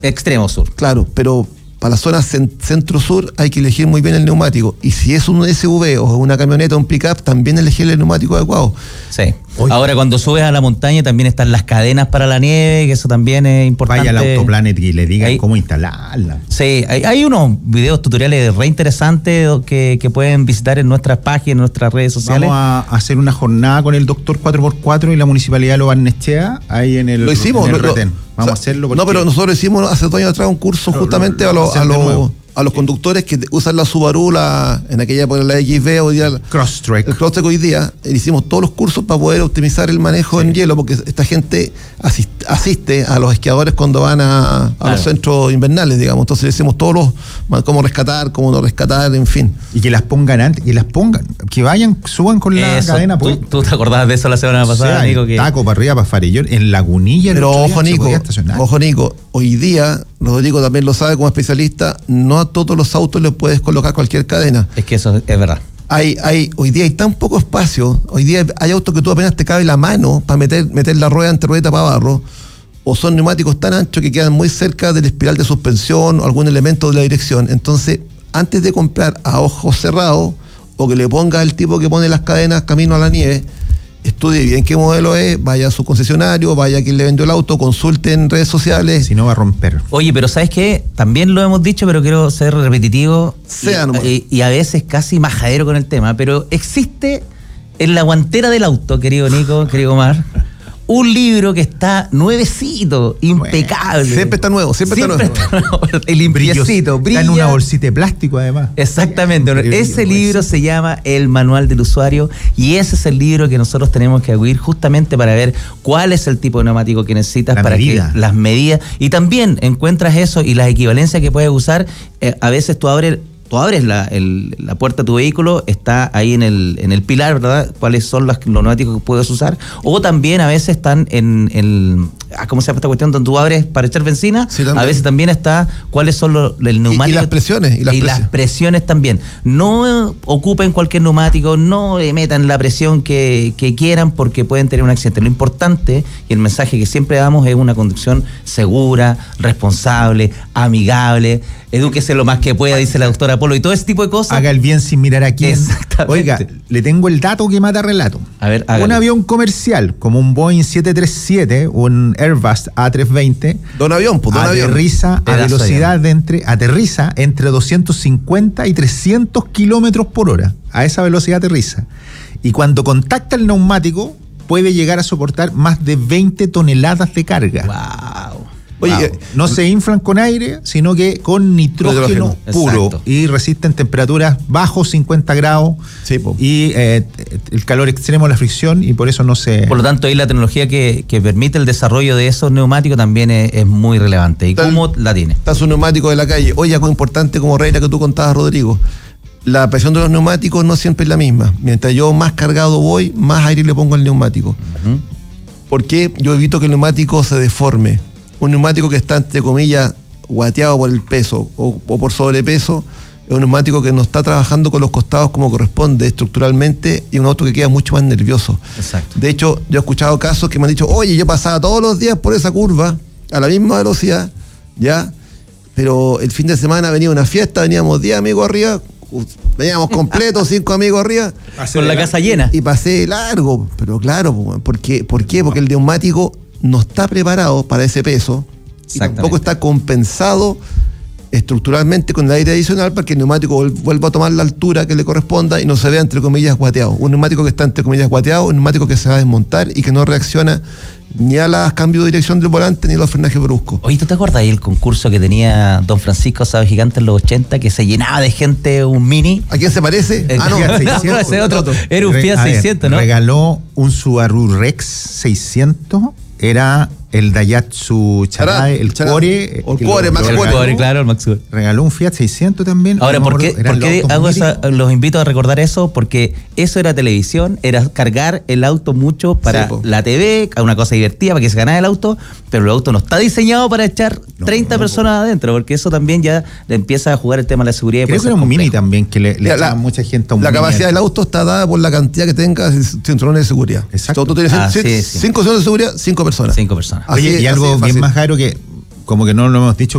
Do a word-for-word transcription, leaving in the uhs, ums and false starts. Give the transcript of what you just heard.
Extremo sur. Claro, pero para la zona centro-sur hay que elegir muy bien el neumático. Y si es un S U V o una camioneta o un pick-up, también elegir el neumático adecuado. Sí. Oye. Ahora, cuando subes a la montaña, también están las cadenas para la nieve, que eso también es importante. Vaya al Autoplanet y le digan ahí, cómo instalarla. Sí, hay, hay unos videos tutoriales re interesantes que, que pueden visitar en nuestras páginas, en nuestras redes sociales. Vamos a hacer una jornada con el doctor cuatro por cuatro y la Municipalidad de Lo Barnechea, ahí en el, lo hicimos, en el lo, retén. Vamos o sea, a hacerlo. Porque... No, pero nosotros hicimos hace dos años atrás un curso lo, justamente lo, lo, a los... A los a los conductores que usan la Subaru, la, en aquella época la X V, hoy día Crosstrek. El Crosstrek hoy día, hicimos todos los cursos para poder optimizar el manejo sí. en hielo, porque esta gente asist, asiste a los esquiadores cuando van a, a claro. los centros invernales, digamos. Entonces decimos todos los, cómo rescatar, cómo no rescatar, en fin. Y que las pongan antes, que las pongan, que vayan, suban con la eso, cadena. ¿tú, ¿Tú te acordabas de eso la semana pasada, o sea, Nico? Que... Taco para arriba, para Farellón, en Lagunilla. Pero ojo, Nico, ojo, Nico, hoy día, Rodrigo también lo sabe como especialista, no a todos los autos les puedes colocar cualquier cadena. Es que eso es verdad. Hay, hay, hoy día hay tan poco espacio, hoy día hay autos que tú apenas te cabe la mano para meter, meter la rueda entre rueda para barro, o son neumáticos tan anchos que quedan muy cerca del espiral de suspensión o algún elemento de la dirección. Entonces, antes de comprar a ojos cerrados, o que le ponga el tipo que pone las cadenas camino a la nieve, estudie bien qué modelo es, vaya a su concesionario, vaya a quien le vendió el auto, consulte en redes sociales. Si no va a romper. Oye, pero ¿sabes qué? También lo hemos dicho, pero quiero ser repetitivo sea y, y, y a veces casi majadero con el tema, pero existe en la guantera del auto, querido Nico, querido Omar, un libro que está nuevecito, impecable. Bueno, siempre está nuevo, siempre, siempre está nuevo. Está nuevo. El limpiecito, brilla. Está en una bolsita de plástico, además. Exactamente. Brilla, ese libro se llama El Manual del Usuario y ese es el libro que nosotros tenemos que acudir justamente para ver cuál es el tipo de neumático que necesitas, la para medida. que las medidas. Y también encuentras eso y las equivalencias que puedes usar. Eh, a veces tú abres... Tú abres la, el, la puerta de tu vehículo, está ahí en el, en el pilar, ¿verdad? ¿Cuáles son los, los neumáticos que puedes usar? O también a veces están en el... ¿Cómo se llama esta cuestión? Donde tú abres para echar benzina. Sí, a veces también está cuáles son los el neumático. Y, y las presiones. Y, las, y presiones. las presiones también. No ocupen cualquier neumático, no le metan la presión que, que quieran porque pueden tener un accidente. Lo importante y el mensaje que siempre damos es una conducción segura, responsable, amigable. Edúquese lo más que pueda, dice la doctora Polo, y todo ese tipo de cosas. Haga el bien sin mirar a quién. Exactamente. Oiga, le tengo el dato que mata relato. A ver, hágale. Un avión comercial, como un Boeing siete treinta y siete, un Airbus A trescientos veinte, don avión, pues, don aterriza avión. a velocidad de entre, aterriza entre doscientos cincuenta y trescientos kilómetros por hora. A esa velocidad aterriza. Y cuando contacta el neumático, puede llegar a soportar más de veinte toneladas de carga. ¡Wow! Oye, wow. No se inflan con aire, sino que con nitrógeno, nitrógeno. puro. Exacto. Y resisten temperaturas bajo cincuenta grados sí, po. y eh, el calor extremo, la fricción, y por eso no se... Por lo tanto, ahí la tecnología que, que permite el desarrollo de esos neumáticos también es, es muy relevante. ¿Y está cómo el, la tiene? Está su neumático de la calle. Oye, algo importante como regla que tú contabas, Rodrigo. La presión de los neumáticos no siempre es la misma. Mientras yo más cargado voy, más aire le pongo al neumático. Uh-huh. ¿Por qué? Yo evito que el neumático se deforme. Un neumático que está, entre comillas, guateado por el peso o, o por sobrepeso, es un neumático que no está trabajando con los costados como corresponde estructuralmente y un auto que queda mucho más nervioso. Exacto. De hecho, yo he escuchado casos que me han dicho, oye, yo pasaba todos los días por esa curva a la misma velocidad, ya, pero el fin de semana venía una fiesta, veníamos diez amigos arriba, veníamos completos, cinco amigos arriba. Con la casa llena. Y pasé largo, pero claro, ¿por qué? ¿Por qué? Porque el neumático no está preparado para ese peso y tampoco está compensado estructuralmente con el aire adicional para que el neumático vuelva a tomar la altura que le corresponda y no se vea entre comillas guateado. Un neumático que está entre comillas guateado, un neumático que se va a desmontar y que no reacciona ni a los cambios de dirección del volante ni a los frenajes bruscos. Oye, ¿tú te acuerdas del concurso que tenía Don Francisco Sábado Gigante en los ochenta, que se llenaba de gente un Mini? ¿A quién se parece? El, ah, no, no, ese otro. Era un Fiat Re, seiscientos, ver, ¿no? Regaló un Subaru Rex seiscientos, era el Daihatsu Charade, el Core. El Core, Max Core, claro, el Max Core. Regaló un Fiat seiscientos también. Ahora, ¿por qué, ¿por qué hago esa, los invito a recordar eso? Porque eso era televisión, era cargar el auto mucho para sí, la T V, una cosa divertida, para que se ganara el auto, pero el auto no está diseñado para echar no, treinta no, personas no. adentro, porque eso también ya le empieza a jugar el tema de la seguridad. Creo que era un Mini también, que le, le la, la, mucha gente a un La mini capacidad del auto está dada por la cantidad que tenga cinturones de seguridad. Exacto. Tú tienes ah, cinco sí, sí. cinturones de seguridad, cinco personas. Cinco personas. Oye, así, y algo bien más caro que como que no lo hemos dicho.